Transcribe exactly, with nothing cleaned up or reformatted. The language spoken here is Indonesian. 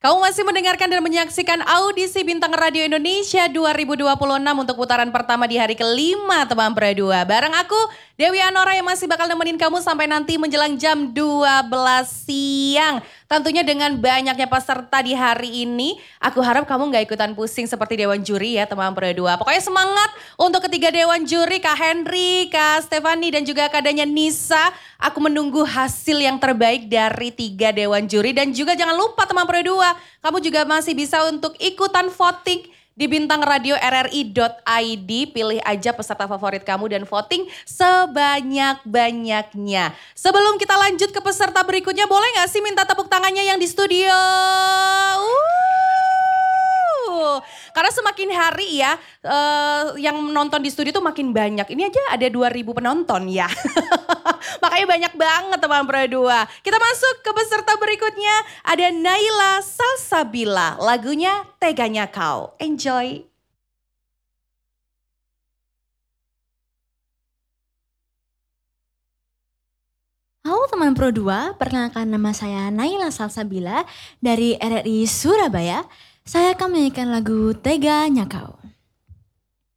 Kamu masih mendengarkan dan menyaksikan audisi Bintang Radio Indonesia dua ribu dua puluh enam untuk putaran pertama di hari kelima teman berdua. Bareng aku Dewi Anora yang masih bakal nemenin kamu sampai nanti menjelang jam dua belas siang. Tentunya dengan banyaknya peserta di hari ini, aku harap kamu gak ikutan pusing seperti Dewan Juri ya teman berdua. Pokoknya semangat untuk ketiga Dewan Juri, Kak Henry, Kak Stefani dan juga kadanya Nisa. Aku menunggu hasil yang terbaik dari tiga Dewan Juri dan juga jangan lupa teman berdua. Kamu juga masih bisa untuk ikutan voting di bintang radio r r i dot i d. Pilih aja peserta favorit kamu dan voting sebanyak-banyaknya. Sebelum kita lanjut ke peserta berikutnya, boleh gak sih minta tepuk tangannya yang di studio? Uh, karena semakin hari ya uh, yang menonton di studio tuh makin banyak. Ini aja ada dua ribu penonton ya. Makanya banyak banget teman berdua. Kita masuk ke peserta berikutnya. Ada Naila Salsabila. Lagunya Teganya Kau. Enjoy. Halo teman Pro dua, perkenalkan nama saya Naila Salsabila dari R R I Surabaya. Saya akan menyanyikan lagu Teganya Kau.